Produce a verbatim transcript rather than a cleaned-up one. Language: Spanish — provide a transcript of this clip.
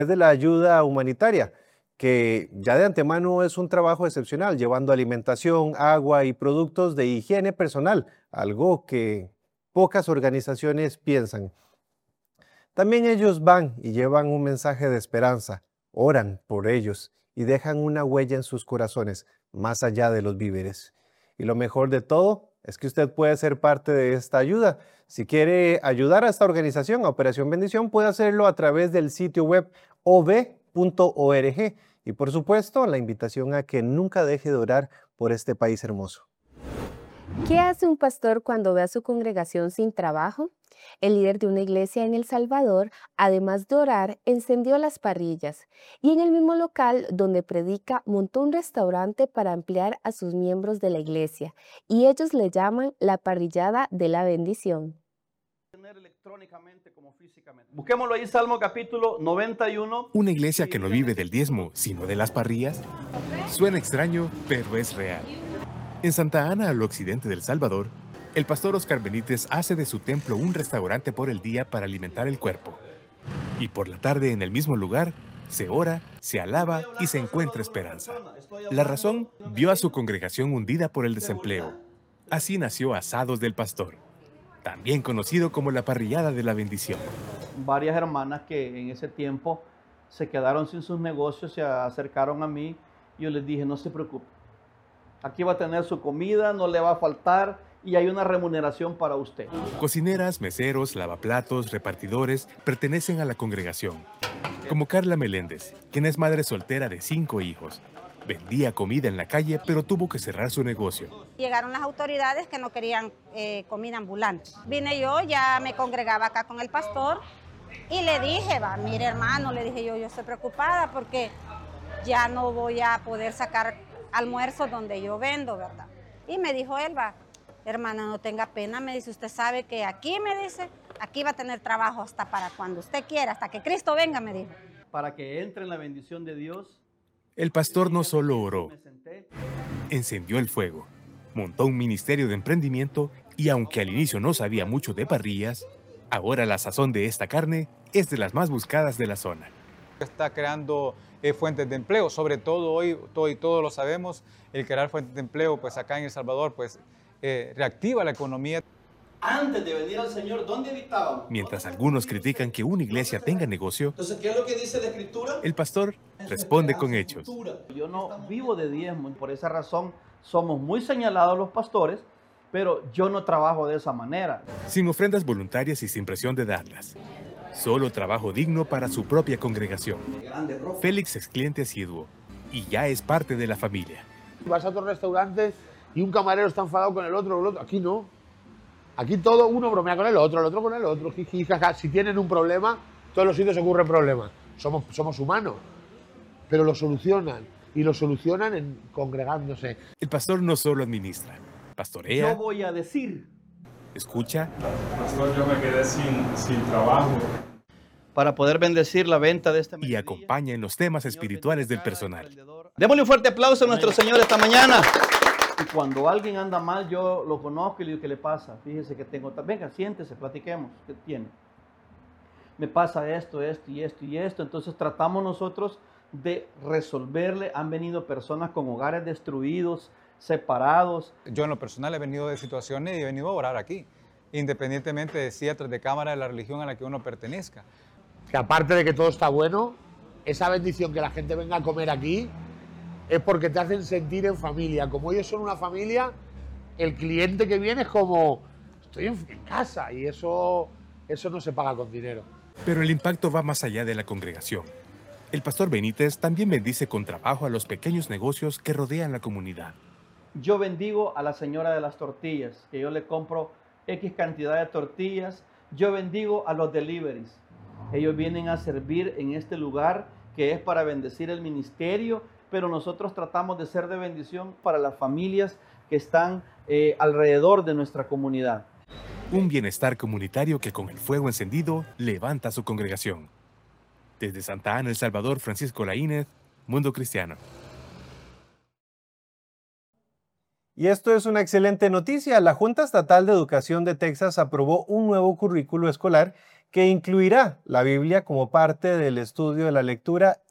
de la ayuda humanitaria, que ya de antemano es un trabajo excepcional, llevando alimentación, agua y productos de higiene personal, algo que pocas organizaciones piensan. También ellos van y llevan un mensaje de esperanza, oran por ellos y dejan una huella en sus corazones, más allá de los víveres. Y lo mejor de todo es que usted puede ser parte de esta ayuda. Si quiere ayudar a esta organización, a Operación Bendición, puede hacerlo a través del sitio web o b punto org. Y por supuesto, la invitación a que nunca deje de orar por este país hermoso. ¿Qué hace un pastor cuando ve a su congregación sin trabajo? El líder de una iglesia en El Salvador, además de orar, encendió las parrillas y en el mismo local donde predica montó un restaurante para ampliar a sus miembros de la iglesia y ellos le llaman la parrillada de la bendición. Electrónicamente como físicamente. Busquémoslo ahí, Salmo capítulo noventa y uno. Una iglesia que no vive del diezmo, sino de las parrillas. Suena extraño, pero es real. En Santa Ana, al occidente del Salvador, el pastor Oscar Benítez hace de su templo un restaurante por el día para alimentar el cuerpo. Y por la tarde, en el mismo lugar, se ora, se alaba y se encuentra esperanza. La razón, vio a su congregación hundida por el desempleo. Así nació Asados del Pastor, también conocido como la parrillada de la bendición. Varias hermanas que en ese tiempo se quedaron sin sus negocios se acercaron a mí y yo les dije, no se preocupe, aquí va a tener su comida, no le va a faltar y hay una remuneración para usted. Cocineras, meseros, lavaplatos, repartidores pertenecen a la congregación, como Carla Meléndez, quien es madre soltera de cinco hijos. Vendía comida en la calle, pero tuvo que cerrar su negocio. Llegaron las autoridades que no querían eh, comida ambulante. Vine yo, ya me congregaba acá con el pastor y le dije, va, mire hermano, le dije yo, yo estoy preocupada porque ya no voy a poder sacar almuerzo donde yo vendo, ¿verdad? Y me dijo él, va, hermana, no tenga pena, me dice, usted sabe que aquí, me dice, aquí va a tener trabajo hasta para cuando usted quiera, hasta que Cristo venga, me dijo. Para que entre en la bendición de Dios. El pastor no solo oró, encendió el fuego, montó un ministerio de emprendimiento y aunque al inicio no sabía mucho de parrillas, ahora la sazón de esta carne es de las más buscadas de la zona. Está creando eh, fuentes de empleo, sobre todo hoy, todo, y todos lo sabemos, el crear fuentes de empleo, pues acá en El Salvador, pues eh, reactiva la economía. Antes de venir al Señor, ¿dónde habitábamos? Mientras algunos critican que una iglesia tenga negocio, entonces, ¿qué es lo que dice la Escritura? El pastor responde con hechos. Yo no vivo de diezmo, por esa razón somos muy señalados los pastores, pero yo no trabajo de esa manera. Sin ofrendas voluntarias y sin presión de darlas. Solo trabajo digno para su propia congregación. Félix es cliente asiduo y ya es parte de la familia. Vas a otros restaurantes y un camarero está enfadado con el otro, el otro. Aquí no. Aquí todo uno bromea con el otro, el otro con el otro. Jiji, jaja. Si tienen un problema, todos los sitios ocurren problemas. Somos, somos humanos, pero lo solucionan. Y lo solucionan en congregándose. El pastor no solo administra, pastorea. Yo voy a decir. Escucha. Pastor, yo me quedé sin, sin trabajo. Para poder bendecir la venta de este y acompaña en los temas espirituales del personal. Démosle un fuerte aplauso a nuestro Señor esta mañana. Y cuando alguien anda mal, yo lo conozco y le digo, ¿qué le pasa? Fíjese que tengo... Venga, siéntese, platiquemos. ¿Qué tiene? Me pasa esto, esto y esto y esto. Entonces tratamos nosotros de resolverle. Han venido personas con hogares destruidos, separados. Yo en lo personal he venido de situaciones y he venido a orar aquí, independientemente de si atrás de cámara de la religión a la que uno pertenezca. Que aparte de que todo está bueno, esa bendición que la gente venga a comer aquí es porque te hacen sentir en familia. Como ellos son una familia, el cliente que viene es como, estoy en casa, y eso, eso no se paga con dinero. Pero el impacto va más allá de la congregación. El pastor Benítez también bendice con trabajo a los pequeños negocios que rodean la comunidad. Yo bendigo a la señora de las tortillas, que yo le compro X cantidad de tortillas. Yo bendigo a los deliveries. Ellos vienen a servir en este lugar que es para bendecir el ministerio, pero nosotros tratamos de ser de bendición para las familias que están eh, alrededor de nuestra comunidad. Un bienestar comunitario que con el fuego encendido levanta su congregación. Desde Santa Ana, El Salvador, Francisco Laínez, Mundo Cristiano. Y esto es una excelente noticia. La Junta Estatal de Educación de Texas aprobó un nuevo currículo escolar que incluirá la Biblia como parte del estudio de la lectura